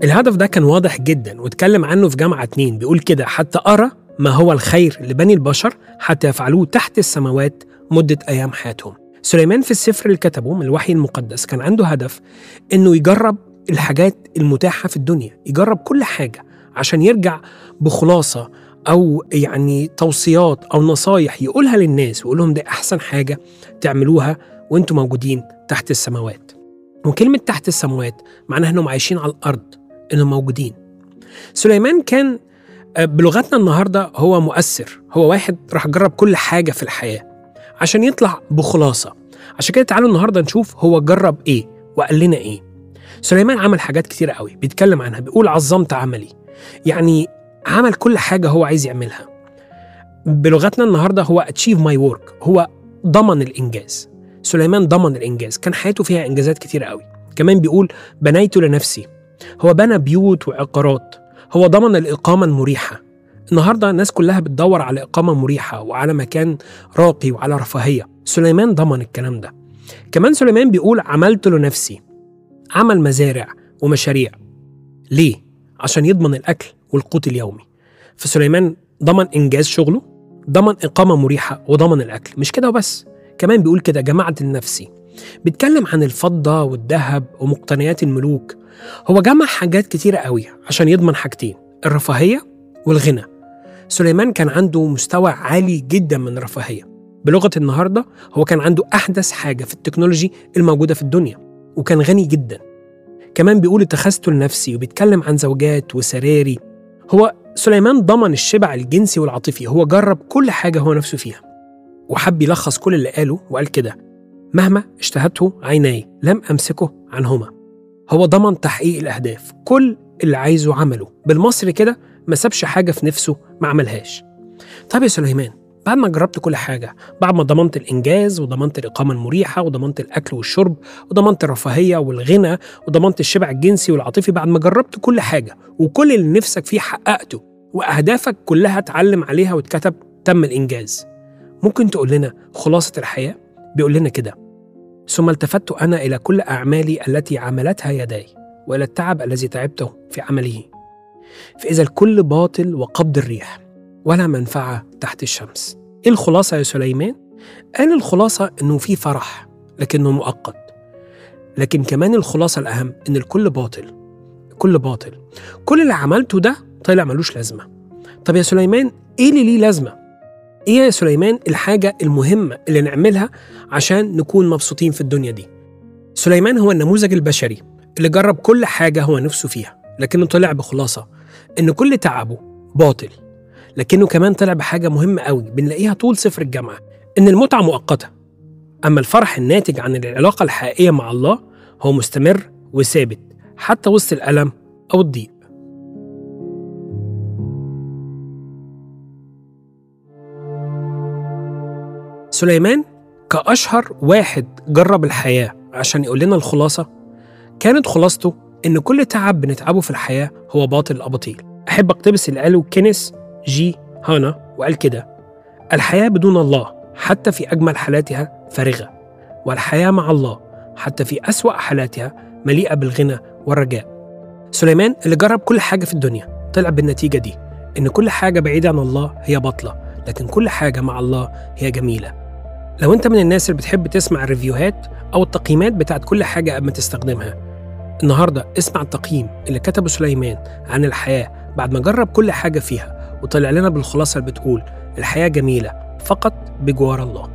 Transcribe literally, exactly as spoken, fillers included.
الهدف ده كان واضح جدا واتكلم عنه في جامعة اتنين، بيقول كده: حتى أرى ما هو الخير لبني البشر حتى يفعلوه تحت السماوات مدة أيام حياتهم. سليمان في السفر اللي كتبه من الوحي المقدس كان عنده هدف إنه يجرب الحاجات المتاحة في الدنيا، يجرب كل حاجة عشان يرجع بخلاصة أو يعني توصيات أو نصايح يقولها للناس ويقول لهم ده أحسن حاجة تعملوها وإنتم موجودين تحت السماوات. وكلمة تحت السماوات معناها إنهم عايشين على الأرض، إنهم موجودين. سليمان كان بلغتنا النهاردة هو مؤثر، هو واحد راح جرب كل حاجة في الحياة عشان يطلع بخلاصة. عشان كده تعالوا النهاردة نشوف هو جرب إيه وقال لنا إيه. سليمان عمل حاجات كتيرة قوي بيتكلم عنها، بيقول عظمت عملي، يعني عمل كل حاجة هو عايز يعملها. بلغتنا النهاردة هو achieve my work، هو ضمن الإنجاز. سليمان ضمن الإنجاز، كان حياته فيها إنجازات كتيرة قوي. كمان بيقول بنيت لنفسي، هو بنى بيوت وعقارات، هو ضمن الإقامة المريحة. النهاردة الناس كلها بتدور على إقامة مريحة وعلى مكان راقي وعلى رفاهية، سليمان ضمن الكلام ده. كمان سليمان بيقول عملت لنفسي، عمل مزارع ومشاريع. ليه؟ عشان يضمن الأكل والقوت اليومي. فسليمان ضمن إنجاز شغله، ضمن إقامة مريحة، وضمن الأكل. مش كده وبس، كمان بيقول كده جمعت لنفسي، بيتكلم عن الفضة والذهب ومقتنيات الملوك. هو جمع حاجات كتيرة قوي عشان يضمن حاجتين: الرفاهية والغنى. سليمان كان عنده مستوى عالي جدا من الرفاهية. بلغة النهاردة هو كان عنده أحدث حاجة في التكنولوجي الموجودة في الدنيا، وكان غني جدا. كمان بيقول اتخذت لنفسي، وبيتكلم عن زوجات وسراري. هو سليمان ضمن الشبع الجنسي والعاطفي، هو جرب كل حاجة هو نفسه فيها، وحب يلخص كل اللي قاله وقال كده: مهما اشتهته عيناي لم أمسكه عنهما. هو ضمن تحقيق الأهداف، كل اللي عايزه عمله. بالمصري كده ما سابش حاجة في نفسه ما عملهاش. طيب يا سليمان، بعد ما جربت كل حاجة، بعد ما ضمنت الإنجاز وضمنت الإقامة المريحة وضمنت الأكل والشرب وضمنت الرفاهية والغنى وضمنت الشبع الجنسي والعاطفي، بعد ما جربت كل حاجة وكل اللي نفسك فيه حققته وأهدافك كلها اتعلم عليها واتكتب تم الإنجاز، ممكن تقول لنا خلاصة الحياة؟ بيقول لنا كده: ثم التفت أنا إلى كل أعمالي التي عملتها يداي وإلى التعب الذي تعبته في عمله، فإذا الكل باطل وقبض الريح ولا منفعة تحت الشمس. إيه الخلاصة يا سليمان؟ قال الخلاصة إنه في فرح لكنه مؤقت، لكن كمان الخلاصة الأهم إن الكل باطل، كل باطل، كل اللي عملته ده طلع ملوش لازمة. طب يا سليمان، إيه اللي ليه لازمة؟ إيه يا سليمان الحاجة المهمة اللي نعملها عشان نكون مبسوطين في الدنيا دي؟ سليمان هو النموذج البشري اللي جرب كل حاجة هو نفسه فيها، لكنه طلع بخلاصة إن كل تعبه باطل. لكنه كمان طلع بحاجة مهمة قوي بنلاقيها طول سفر الجامعة، إن المتعة مؤقتة، أما الفرح الناتج عن العلاقة الحقيقية مع الله هو مستمر وثابت حتى وسط الألم أو الضيق. سليمان كأشهر واحد جرب الحياة عشان يقول لنا الخلاصة، كانت خلاصته إن كل تعب بنتعبه في الحياة هو باطل الأباطيل. أحب أقتبس اللي قاله كينيس جي هانا، وقال كده: الحياة بدون الله حتى في أجمل حالاتها فارغة، والحياة مع الله حتى في أسوأ حالاتها مليئة بالغنى والرجاء. سليمان اللي جرب كل حاجة في الدنيا طلع بالنتيجة دي، إن كل حاجة بعيدة عن الله هي باطلة، لكن كل حاجة مع الله هي جميلة. لو أنت من الناس اللي بتحب تسمع الريفيوهات أو التقييمات بتاعت كل حاجة قبل ما تستخدمها، النهاردة اسمع التقييم اللي كتبه سليمان عن الحياة بعد ما جرب كل حاجة فيها وطلع لنا بالخلاصة اللي بتقول الحياة جميلة فقط بجوار الله.